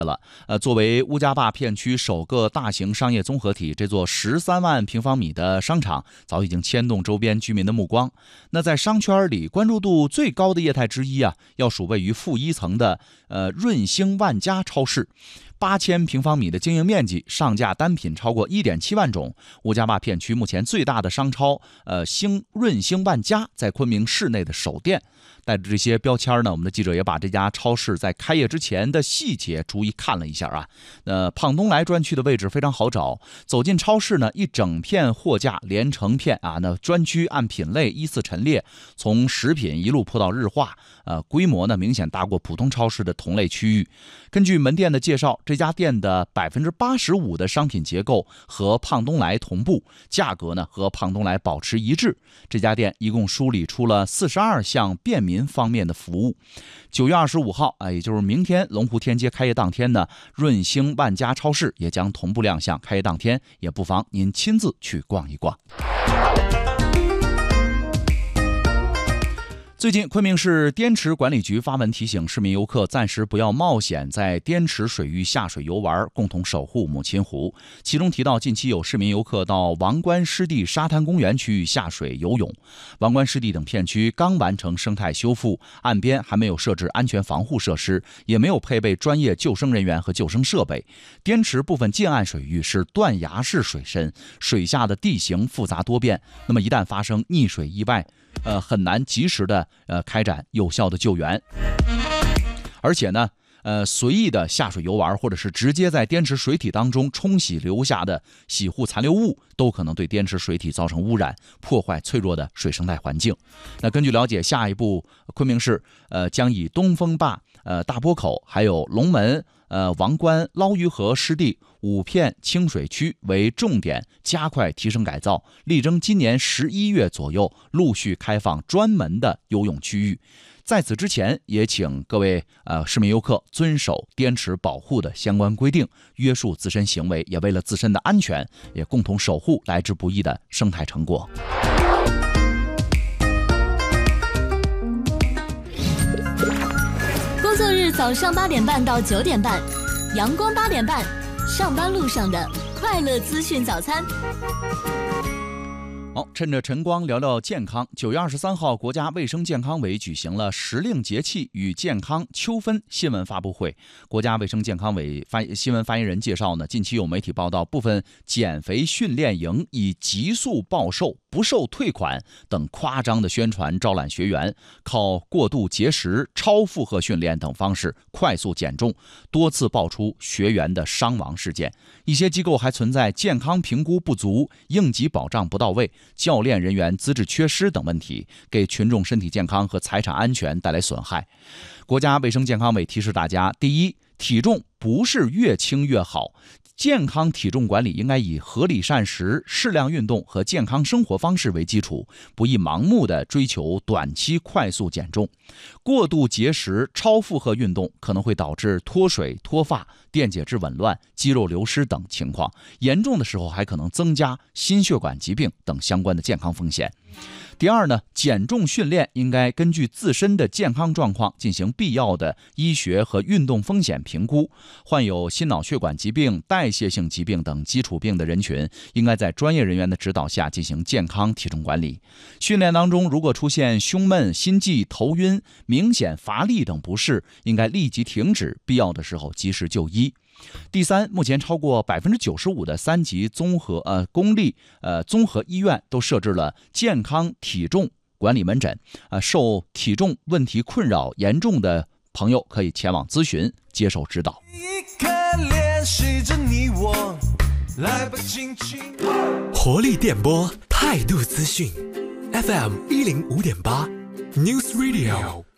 作为乌家坝片区首个大型商业综合体，这座13万平方米的商场早已经牵动周边居民的目光。那在商圈里关注度最高的业态之一要数位于负1层的润兴万家超市。8000平方米的经营面积，上架单品超过1.7万种。乌家坝片区目前最大的商超润兴万家在昆明市内的首店。带着这些标签呢，我们的记者也把这家超市在开业之前的细节逐一看了一下胖东来专区的位置非常好找，走进超市呢，一整片货架连成片那专区按品类依次陈列，从食品一路铺到日化，规模呢明显大过普通超市的同类区域。根据门店的介绍，这家店的85%的商品结构和胖东来同步，价格呢和胖东来保持一致。这家店一共梳理出了42项便民方面的服务。9月25号也就是明天龙湖天街开业当天呢，润兴万家超市也将同步亮相。开业当天也不妨您亲自去逛一逛。最近，昆明市滇池管理局发文提醒市民游客暂时不要冒险在滇池水域下水游玩，共同守护母亲湖。其中提到，近期有市民游客到王关湿地沙滩公园区域下水游泳。王关湿地等片区刚完成生态修复，岸边还没有设置安全防护设施，也没有配备专业救生人员和救生设备。滇池部分近岸水域是断崖式水深，水下的地形复杂多变，那么一旦发生溺水意外，很难及时的开展有效的救援。而且呢，随意的下水游玩，或者是直接在滇池水体当中冲洗留下的洗护残留物，都可能对滇池水体造成污染，破坏脆弱的水生态环境。那根据了解，下一步昆明市将以东风坝、大坡口、还有龙门、王关、捞鱼河湿地5片清水区为重点，加快提升改造，力争今年11月左右陆续开放专门的游泳区域。在此之前，也请各位市民游客遵守滇池保护的相关规定，约束自身行为，也为了自身的安全，也共同守护来之不易的生态成果。 工作日早上8点半到9点半，阳光8点半，上班路上的快乐资讯早餐。 好，趁着晨光聊聊健康。9月23号，国家卫生健康委举行了时令节气与健康秋分新闻发布会。国家卫生健康委新闻发言人介绍呢，近期有媒体报道，部分减肥训练营以急速暴瘦、不受退款等夸张的宣传招揽学员，靠过度节食、超负荷训练等方式快速减重，多次爆出学员的伤亡事件。一些机构还存在健康评估不足、应急保障不到位、教练人员资质缺失等问题，给群众身体健康和财产安全带来损害。国家卫生健康委提示大家，第一，体重不是越轻越好，健康体重管理应该以合理膳食、适量运动和健康生活方式为基础，不宜盲目的追求短期快速减重。过度节食、超负荷运动可能会导致脱水、脱发、电解质紊乱、肌肉流失等情况，严重的时候还可能增加心血管疾病等相关的健康风险。第二呢，减重训练应该根据自身的健康状况进行必要的医学和运动风险评估。患有心脑血管疾病、代谢性疾病等基础病的人群，应该在专业人员的指导下进行健康体重管理。训练当中如果出现胸闷、心悸、头晕、明显乏力等不适，应该立即停止，必要的时候及时就医。第三，目前超过95%的3级公立综合医院都设置了健康体重管理门诊，受体重问题困扰严重的朋友可以前往咨询，接受指导。 活力电波，态度资讯 FM 105.8 News Radio。